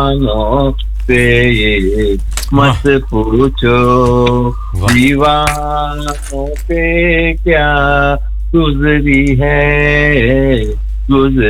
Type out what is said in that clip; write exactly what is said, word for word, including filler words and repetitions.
दीवानों से ये मत पूछो, दीवानों पे क्या गुजरी है गुजरी